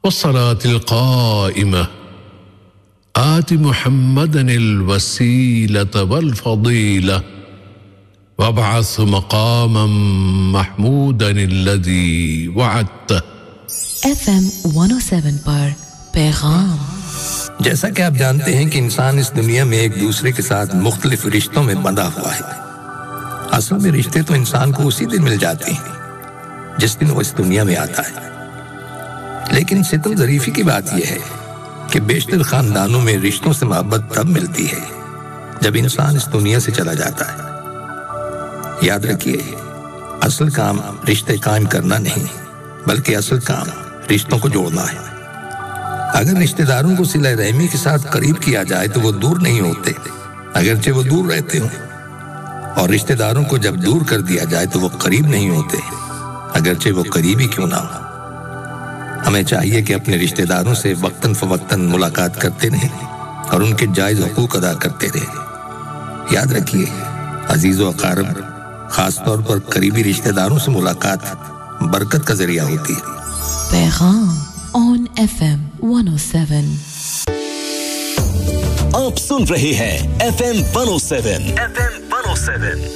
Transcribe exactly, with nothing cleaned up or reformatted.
والصلاة القائمة آت محمدا الوسيلة والفضيلة وابعث مقاما محمودا الذي وعدته. F M one oh seven پر پیغام. جیسا کہ آپ جانتے ہیں کہ انسان اس دنیا میں ایک دوسرے کے ساتھ مختلف رشتوں میں بندھا ہوا ہے. اصل میں رشتے تو انسان کو اسی دن مل جاتے ہیں جس دن وہ اس دنیا میں آتا ہے. لیکن ستم ظریفی کی بات یہ ہے کہ بیشتر خاندانوں میں رشتوں سے محبت تب ملتی ہے جب انسان اس دنیا سے چلا جاتا ہے. یاد رکھیے، اصل کام رشتے قائم کرنا نہیں بلکہ اصل کام رشتوں کو جوڑنا ہے. اگر رشتہ داروں کو صلہ رحمی کے ساتھ قریب کیا جائے تو وہ دور نہیں ہوتے اگرچہ وہ دور رہتے ہوں، اور رشتہ داروں کو جب دور کر دیا جائے تو وہ قریب نہیں ہوتے اگرچہ وہ قریب ہی کیوں نہ ہو. ہمیں چاہیے کہ اپنے رشتہ داروں سے وقتاً فوقتاً ملاقات کرتے رہیں اور ان کے جائز حقوق ادا کرتے رہیں. یاد رکھیے، عزیز و اقارب، خاص طور پر قریبی رشتہ داروں سے ملاقات برکت کا ذریعہ ہوتی ہے. پیغام آن F M one oh seven. آپ سن رہے ہیں F M one oh seven F M one oh seven